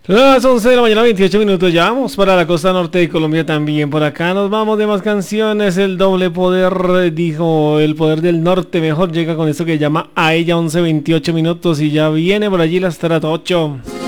Las 11 de la mañana, 28 minutos. Ya vamos para la costa norte de Colombia también. Por acá nos vamos de más canciones. El doble poder, dijo el poder del norte. Mejor llega con esto que llama A ella, 11, 28 minutos. Y ya viene por allí la estrato 8.